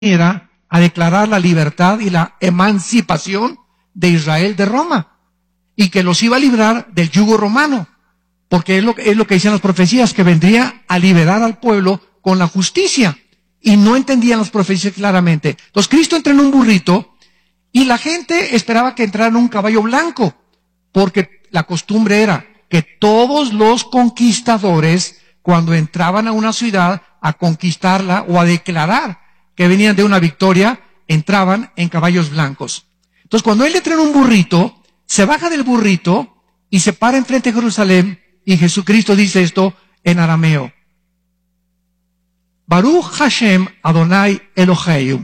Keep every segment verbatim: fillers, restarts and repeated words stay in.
era a declarar la libertad y la emancipación de Israel de Roma, y que los iba a librar del yugo romano, porque es lo, es lo que dicen las profecías, que vendría a liberar al pueblo con la justicia, y no entendían las profecías claramente. Entonces Cristo entra en un burrito, y la gente esperaba que entrara en un caballo blanco, porque la costumbre era que todos los conquistadores, cuando entraban a una ciudad a conquistarla o a declarar que venían de una victoria, entraban en caballos blancos. Entonces, cuando él entra en un burrito, se baja del burrito y se para enfrente de Jerusalén, y Jesucristo dice esto en arameo: Baruch Hashem Adonai Eloheinu.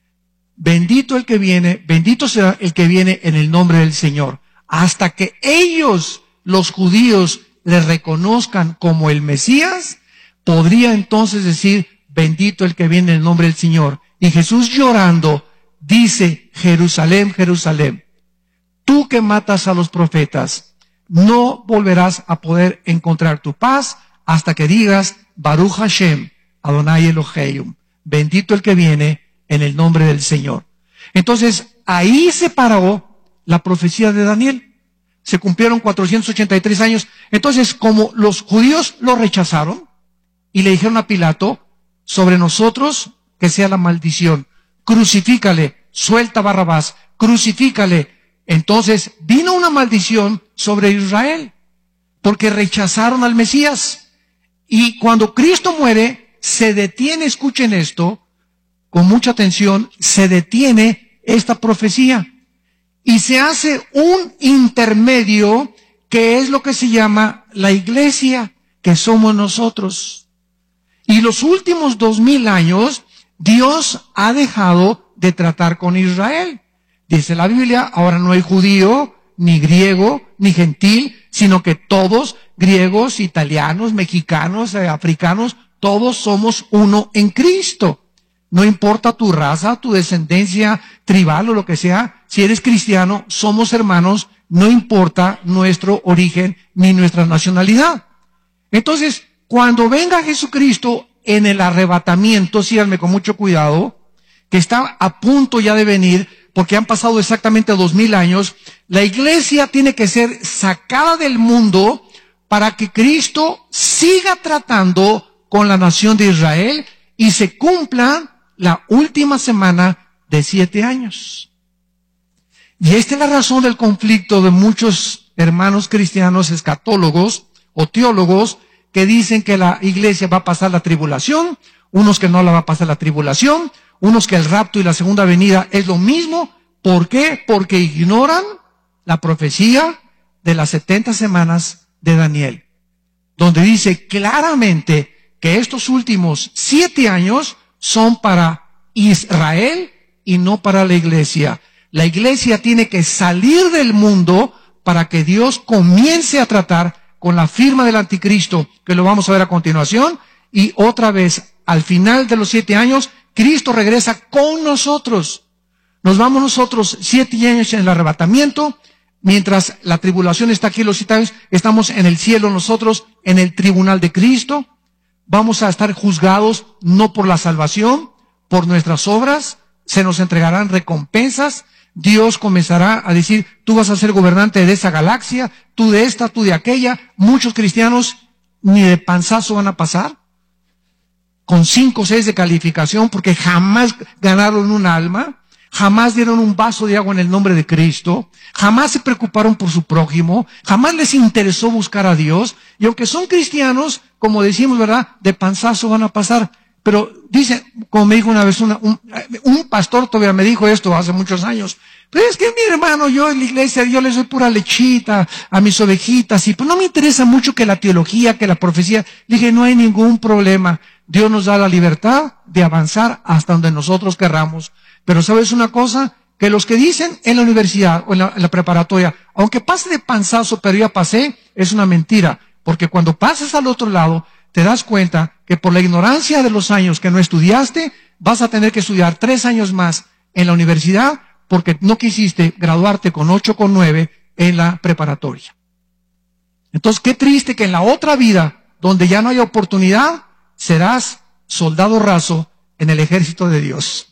Bendito el que viene, bendito será el que viene en el nombre del Señor. Hasta que ellos, los judíos, le reconozcan como el Mesías, podría entonces decir: bendito el que viene en el nombre del Señor. Y Jesús, llorando, dice: Jerusalén, Jerusalén, tú que matas a los profetas, no volverás a poder encontrar tu paz hasta que digas: Baruch Hashem Adonai Eloheinu, bendito el que viene en el nombre del Señor. Entonces, ahí se paró la profecía de Daniel. Se cumplieron cuatrocientos ochenta y tres años. Entonces, como los judíos lo rechazaron y le dijeron a Pilato: sobre nosotros que sea la maldición, crucifícale, suelta a Barrabás, crucifícale. Entonces vino una maldición sobre Israel, porque rechazaron al Mesías. Y cuando Cristo muere, se detiene, escuchen esto con mucha atención, se detiene esta profecía y se hace un intermedio, que es lo que se llama la iglesia, que somos nosotros. Y los últimos dos mil años, Dios ha dejado de tratar con Israel. Dice la Biblia: ahora no hay judío, ni griego, ni gentil, sino que todos, griegos, italianos, mexicanos, eh, africanos, todos somos uno en Cristo. No importa tu raza, tu descendencia tribal o lo que sea, si eres cristiano, somos hermanos, no importa nuestro origen ni nuestra nacionalidad. Entonces, cuando venga Jesucristo en el arrebatamiento, síganme con mucho cuidado, que está a punto ya de venir, porque han pasado exactamente dos mil años, la iglesia tiene que ser sacada del mundo para que Cristo siga tratando con la nación de Israel y se cumpla la última semana de siete años. Y esta es la razón del conflicto de muchos hermanos cristianos escatólogos o teólogos que dicen que la iglesia va a pasar la tribulación, unos que no la va a pasar la tribulación, unos que el rapto y la segunda venida es lo mismo. ¿Por qué? Porque ignoran la profecía de las setenta semanas de Daniel, donde dice claramente que estos últimos siete años son para Israel y no para la iglesia. La iglesia tiene que salir del mundo para que Dios comience a tratar con la firma del anticristo, que lo vamos a ver a continuación, y otra vez, al final de los siete años, Cristo regresa con nosotros. Nos vamos nosotros siete años en el arrebatamiento, mientras la tribulación está aquí los siete años, estamos en el cielo nosotros, en el tribunal de Cristo. Vamos a estar juzgados no por la salvación, por nuestras obras, se nos entregarán recompensas. Dios comenzará a decir: tú vas a ser gobernante de esa galaxia, tú de esta, tú de aquella. Muchos cristianos ni de panzazo van a pasar, con cinco o seis de calificación, porque jamás ganaron un alma, jamás dieron un vaso de agua en el nombre de Cristo, jamás se preocuparon por su prójimo, jamás les interesó buscar a Dios, y aunque son cristianos, como decimos, ¿verdad?, de panzazo van a pasar. Pero dice, como me dijo una vez una, un, un pastor, todavía me dijo esto hace muchos años: pero es que mi hermano, yo en la iglesia, yo le doy pura lechita a mis ovejitas, y pues no me interesa mucho que la teología, que la profecía. Le dije: no hay ningún problema. Dios nos da la libertad de avanzar hasta donde nosotros querramos. Pero ¿sabes una cosa? Que los que dicen en la universidad o en la, en la preparatoria, aunque pase de panzazo, pero ya pasé, es una mentira. Porque cuando pases al otro lado, te das cuenta que por la ignorancia de los años que no estudiaste, vas a tener que estudiar tres años más en la universidad, porque no quisiste graduarte con ocho, con nueve en la preparatoria. Entonces, qué triste que en la otra vida, donde ya no hay oportunidad, serás soldado raso en el ejército de Dios.